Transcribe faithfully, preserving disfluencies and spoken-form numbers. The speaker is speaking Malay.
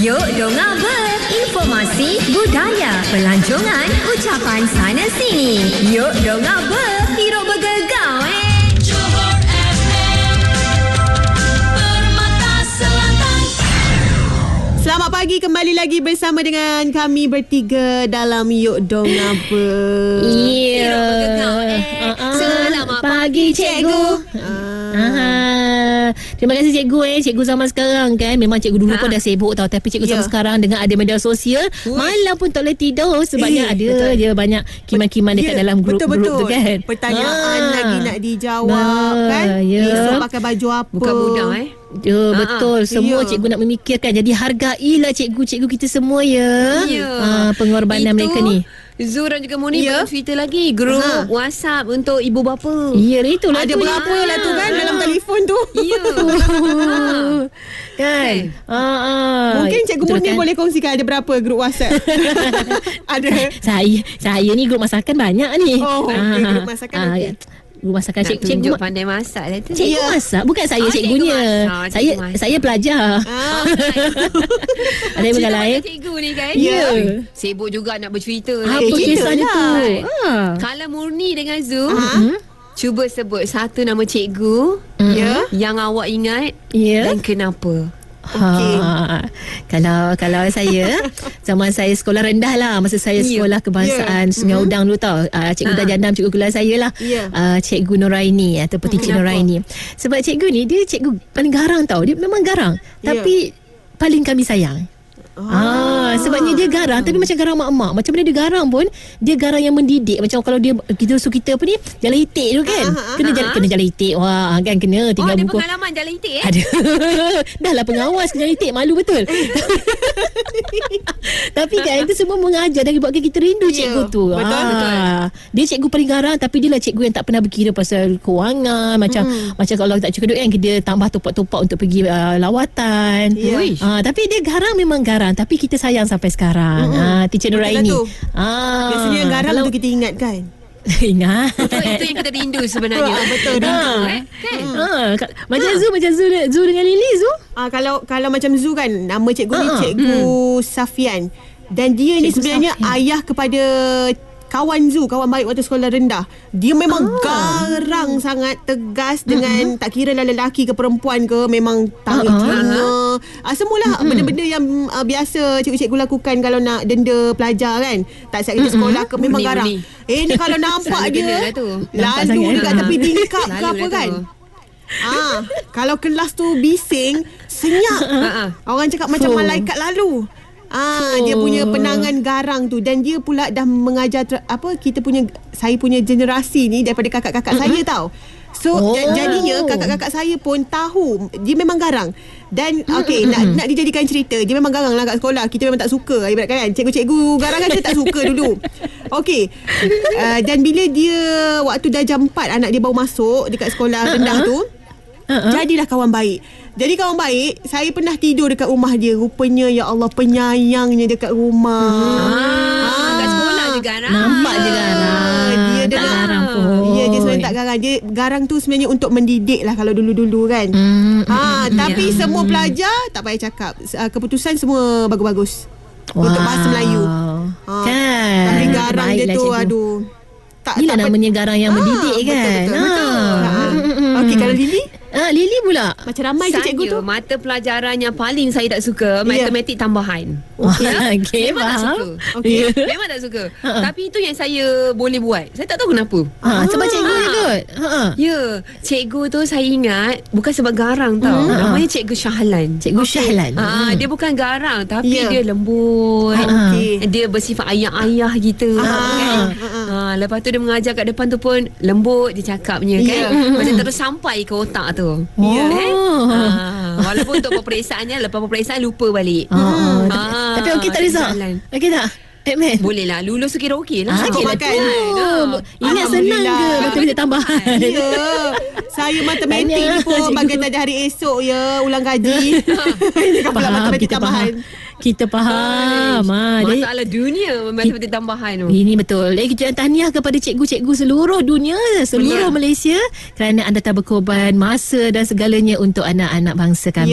Yuk dengar ber. Informasi, budaya, pelancongan, ucapan sana sini. Yuk dengar ber. Hiro bergegar eh. Johor F M, Permata Selatan. Selamat pagi, kembali lagi bersama dengan kami bertiga dalam Yuk Dong Apa. Hiro bergegar eh. Uh-uh. Selamat pagi, cikgu. Ah. Aha. Terima kasih cikgu eh. Cikgu zaman sekarang kan, memang cikgu dulu Ha. pun dah sibuk tau, tapi cikgu Ya. zaman sekarang dengan ada media sosial, Ui. malam pun tak boleh tidur sebabnya Eh, ada betul. je banyak kiman-kiman dekat Ya, dalam grup grup betul-betul. tu kan. Pertanyaan Ah. lagi nak dijawab Nah, kan. ya. Esok pakai baju apa. Bukan mudah eh. Ya, betul. Semua ya. cikgu nak memikirkan. Jadi hargailah cikgu-cikgu kita semua ya. Ya. Ah, pengorbanan Itu, mereka ni. Zul dan juga Moni Ya. baru cerita lagi grup Ha. WhatsApp untuk ibu bapa. Ya, itulah Ada tu. berapa lah tu kan dalam telefon tu. Ya. Kan? Ah, ah. Mungkin Cikgu Betul Munir kan? boleh kongsikan ada berapa grup WhatsApp. Ada. Saya saya ni grup masakan banyak ni. Oh, okey, Ah, grup masakan ah, okey. Grup masakan Nak cik, tunjuk cikgu pandai masak lah tu. cikgu Ya. masak. Bukan saya Oh, cikgu cikgunya. masak, cikgu Saya masak. saya pelajar. Ah. Ada yang Cerita lain. pasal cikgu ni kan. Ya. Sibuk juga nak bercerita. Apa Eh, cerita kisahnya tu? lah. Ah. Kalau Murni dengan Zul, Hmm? cuba sebut satu nama cikgu Ya. yang awak ingat Ya. dan kenapa. Okey. Ha, kalau kalau saya zaman saya sekolah rendah lah, masa saya Ya. sekolah kebangsaan Sungai Udang dulu tau. Uh, cikgu Ha. dah jandam, cikgu kelas saya lah. Ya. Uh, cikgu Nuraini ataupun Teacher Kenapa? Nuraini. Sebab cikgu ni dia cikgu paling garang tau. Dia memang garang, Ya. tapi paling kami sayang. Ah, sebabnya dia garang tapi macam garang mak-mak. Macam mana dia garang pun, dia garang yang mendidik. Macam kalau dia kita suruh kita apa ni, jalan itik tu kan. Ah, ah, Kena ah. jalan, kena jalan itik. Wah, kan kena Oh, tinggal ada buku. pengalaman jalan itik eh? Ada. Dah lah pengawas kena itik, malu betul. Tapi kan itu semua mengajar dan buatkan kita rindu Ya, cikgu tu. betul, betul. Dia cikgu paling garang, tapi dia lah cikgu yang tak pernah berkira pasal kewangan. Macam Hmm. macam kalau tak cukup duit kan, dia tambah topak-topak untuk pergi uh, lawatan. Ya. Uish. Ah, tapi dia garang, memang garang, tapi kita sayang sampai sekarang. Mm-mm. Ah, Teacher Betul lah Nuraini. tu. Ah, Biasanya yang garang kalau- tu kita ingat kan. ingat. Itu, itu yang kita rindu sebenarnya. Ah, betul, Rindu rindu. eh. Kan? Ah, ka- macam Zu, macam Zu, Zu dengan Lily, Zu. Ah, kalau kalau macam Zu kan, nama cikgu ni Ah, ah. Cikgu Safian. Dan dia ni Cikgu sebenarnya Safian. ayah kepada kawan Zu, kawan baik waktu sekolah rendah. Dia memang Ah. garang sangat, tegas dengan tak kira lah lelaki ke perempuan ke, memang tarik Ah, ah. telinga. Ah, semualah benda-benda yang ah, biasa cikgu-cikgu lakukan kalau nak denda pelajar kan. Tak siap kerja sekolah ke, memang Murni, garang. murni. Eh ni kalau nampak Selalu dia kena lah tu. Nampak lalu sangat. dekat tepi tingkap ke Selalu apa lah kan. tu. Ah, kalau kelas tu bising, senyap. Ha-ha. Orang cakap macam Fuh. malaikat lalu. Ah, dia Fuh. punya penangan garang tu, dan dia pula dah mengajar ter, apa kita punya saya punya generasi ni daripada kakak-kakak saya tau. So Oh. ja- jadinya kakak-kakak saya pun tahu dia memang garang. Dan okey, nak nak dijadikan cerita, dia memang garang lah kat sekolah. Kita memang tak suka, ibarat kan cikgu-cikgu garang kan kita tak suka dulu. Okey. Uh, dan bila dia waktu dah jam empat anak dia baru masuk dekat sekolah rendah tu, Uh-uh. jadilah kawan baik. Jadi kawan baik, saya pernah tidur dekat rumah dia. Rupanya ya Allah penyayangnya dekat rumah. Ah, kat sekolah je garang. Nampak je garang. Dia Tak dengar. garang pun. Ya, dia sebenarnya tak garang. Dia garang tu sebenarnya untuk mendidik lah kalau dulu-dulu kan. Hmm, Ha, tapi semua pelajar tak payah cakap. Uh, Keputusan semua bagus-bagus. Untuk bahasa Melayu. Ha, Kan. Tapi garang dia Baiklah, tu cikgu. aduh. Tak Inilah tak namanya garang yang Ah, mendidik betul, kan. betul, betul. Ah. Ha. Okey, kalau Lily Ah, Lily pula. macam ramai je cikgu tu. Saya, mata pelajaran yang paling saya tak suka, Ya. matematik tambahan. Okey, okay, Memang tak faham. suka. Okey. Memang tak suka. Tapi itu yang saya boleh buat. Saya tak tahu kenapa. Ha, sebab cikgu je kot. Ha. Ya, cikgu tu saya ingat bukan sebab garang tau. Hmm. Namanya Cikgu Syahlan. Cikgu Syahlan. Ah, dia bukan garang tapi Ya. dia lembut. Ah. Okey. Dia bersifat ayah-ayah gitu Ah. kan. Ah, lepas tu dia mengajar kat depan tu pun lembut dia cakapnya kan. Ya. Macam terus sampai ke otak tu. Ya. Eh? Ah, walaupun untuk pemeriksaannya lepas peperiksaan lupa balik. Ah. Ah, Tapi okey tak Rizal? jalan. Okey tak? Edman? Boleh lah. Lulus kira okey lah. Ah, Cukup okey lah makan. tu. Ah. Ingat senang ke Alhamdulillah. matematik tambahan? Ya. Saya matematik ni Tanya, pun cikgu. bagai tajuk hari esok ya, ulang kaji. Ini kan pula Faham, matematik kita tambahan. faham. Kita faham. Ha, jadi Masalah dunia matematik tambahan tu. ini betul. Eh, kita tahniah kepada cikgu-cikgu seluruh dunia, seluruh Ya. Malaysia kerana anda telah berkorban masa dan segalanya untuk anak-anak bangsa kami.